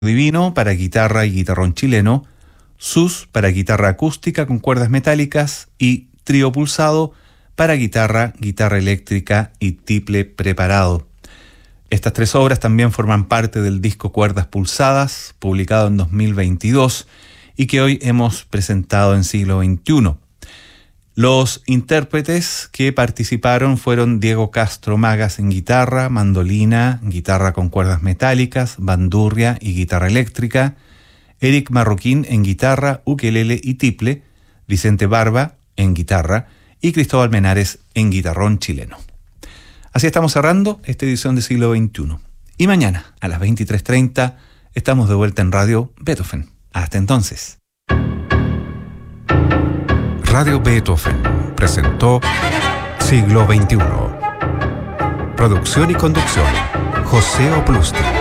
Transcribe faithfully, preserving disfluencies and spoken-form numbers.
Divino para guitarra y guitarrón chileno, Sus para guitarra acústica con cuerdas metálicas y Trío pulsado para guitarra, guitarra eléctrica y tiple preparado. Estas tres obras también forman parte del disco Cuerdas Pulsadas, publicado en dos mil veintidós y que hoy hemos presentado en siglo veintiuno. Los intérpretes que participaron fueron Diego Castro Magas en guitarra, mandolina, guitarra con cuerdas metálicas, bandurria y guitarra eléctrica, Eric Marroquín en guitarra, ukelele y tiple, Vicente Barba en guitarra y Cristóbal Menares en guitarrón chileno. Así estamos cerrando esta edición de siglo veintiuno. Y mañana, a las veintitrés treinta, estamos de vuelta en Radio Beethoven. Hasta entonces. Radio Beethoven presentó Siglo veintiuno. Producción y conducción, José Oplusti.